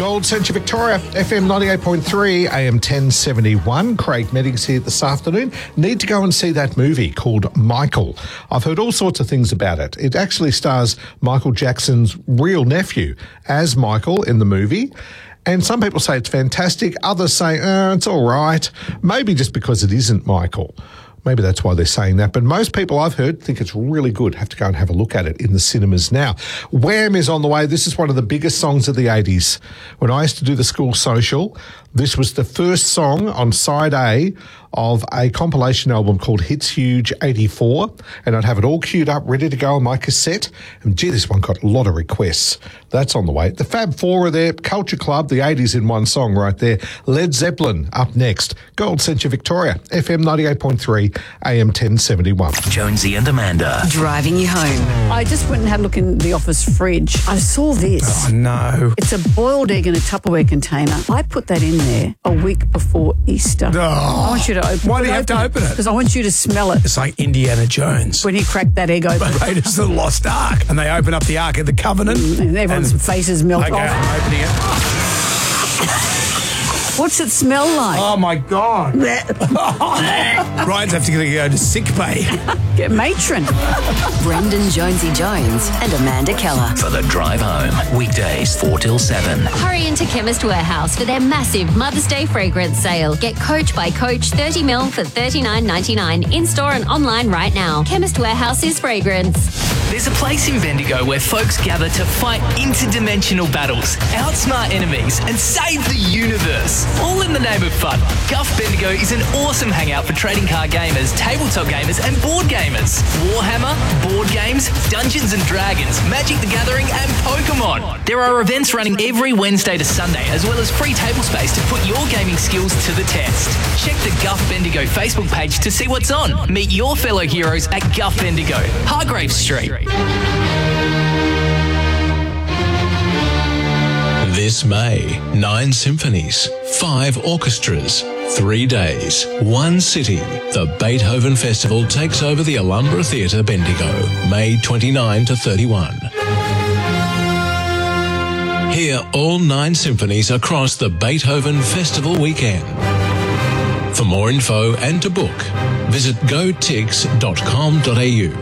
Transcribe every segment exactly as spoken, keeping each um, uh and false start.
Gold Central Victoria, F M ninety-eight point three, A M ten seventy-one. Craig Meddings here this afternoon. Need to go and see that movie called Michael. I've heard all sorts of things about it. It actually stars Michael Jackson's real nephew as Michael in the movie. And some people say it's fantastic. Others say, oh, it's all right. Maybe just because it isn't Michael. Maybe that's why they're saying that. But most people I've heard think it's really good. Have to go and have a look at it in the cinemas now. Wham is on the way. This is one of the biggest songs of the eighties. When I used to do the school social, this was the first song on side A of a compilation album called Hits Huge eighty-four. And I'd have it all queued up, ready to go on my cassette. And gee, this one got a lot of requests. That's on the way. The Fab Four are there. Culture Club, the eighties in one song right there. Led Zeppelin up next. Gold Central Victoria, F M ninety-eight point three, A M ten seventy-one. Jonesy and Amanda. Driving you home. I just went and had a look in the office fridge. I saw this. Oh, no. It's a boiled egg in a Tupperware container. I put that in there a week before Easter. Oh. I want you to open it. Why do you have to open it? Because I want you to smell it. It's like Indiana Jones. When he cracked that egg open. Raiders of the Lost Ark. And they open up the Ark of the Covenant. And everyone's and, faces melt okay, off. I'm opening it. What's it smell like? Oh, my God. Ryan's have to go to sick bay. Get matron. Brendan Jonesy Jones and Amanda Keller. For the drive home. Weekdays four till seven. Hurry into Chemist Warehouse for their massive Mother's Day fragrance sale. Get Coach by Coach thirty mil for thirty-nine ninety-nine in-store and online right now. Chemist Warehouse is fragrance. There's a place in Bendigo where folks gather to fight interdimensional battles, outsmart enemies, and save the universe. All in the name of fun. Guff Bendigo is an awesome hangout for trading card gamers, tabletop gamers, and board gamers. Warhammer, board games, Dungeons and Dragons, Magic the Gathering, and Pokemon. There are events running every Wednesday to Sunday, as well as free table space to put your gaming skills to the test. Check the Guff Bendigo Facebook page to see what's on. Meet your fellow heroes at Guff Bendigo, Hargrave Street. This May, nine symphonies, five orchestras, three days, one city. The Beethoven Festival takes over the Alhambra Theatre, Bendigo, May twenty-ninth to thirty-first. Hear all nine symphonies across the Beethoven Festival weekend. For more info and to book, visit go tix dot com dot a u.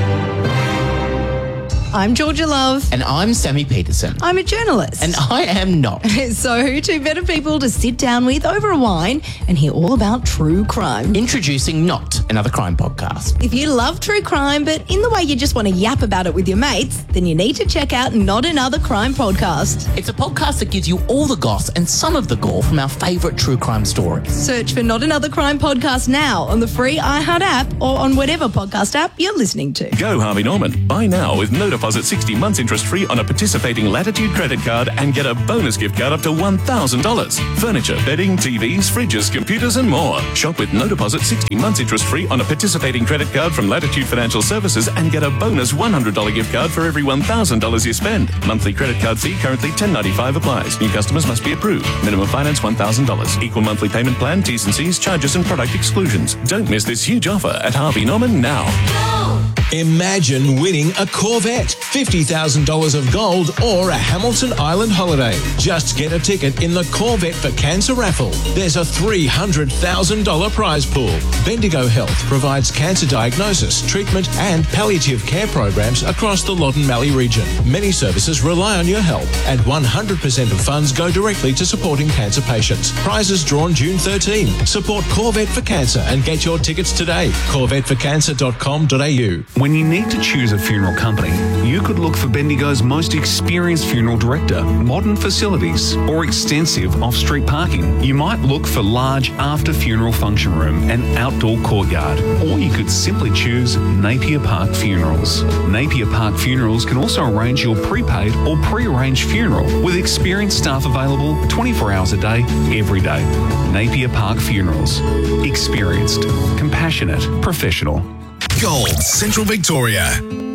I'm Georgia Love. And I'm Sammy Peterson. I'm a journalist. And I am not. So, two better people to sit down with over a wine and hear all about true crime. Introducing Not, another crime podcast. If you love true crime, but in the way you just want to yap about it with your mates, then you need to check out Not Another Crime Podcast. It's a podcast that gives you all the goss and some of the gore from our favourite true crime stories. Search for Not Another Crime Podcast now on the free iHeart app or on whatever podcast app you're listening to. Go Harvey Norman. Buy now with no deposit, sixty months interest-free on a participating Latitude credit card and get a bonus gift card up to one thousand dollars. Furniture, bedding, T Vs, fridges, computers and more. Shop with no deposit, sixty months interest-free on a participating credit card from Latitude Financial Services and get a bonus one hundred dollars gift card for every one thousand dollars you spend. Monthly credit card fee currently ten ninety-five applies. New customers must be approved. Minimum finance one thousand dollars. Equal monthly payment plan, T's and C's, charges and product exclusions. Don't miss this huge offer at Harvey Norman now. Imagine winning a Corvette, fifty thousand dollars of gold, or a Hamilton Island holiday. Just get a ticket in the Corvette for Cancer raffle. There's a three hundred thousand dollars prize pool. Bendigo Health provides cancer diagnosis, treatment, and palliative care programs across the Loddon Mallee region. Many services rely on your help, and one hundred percent of funds go directly to supporting cancer patients. Prizes drawn June thirteenth. Support Corvette for Cancer and get your tickets today. corvette for cancer dot com dot a u. When you need to choose a funeral company, you could look for Bendigo's most experienced funeral director, modern facilities, or extensive off-street parking. You might look for large after-funeral function room and outdoor courtyard, or you could simply choose Napier Park Funerals. Napier Park Funerals can also arrange your prepaid or pre-arranged funeral with experienced staff available twenty-four hours a day, every day. Napier Park Funerals. Experienced, compassionate, professional. Gold Central Victoria.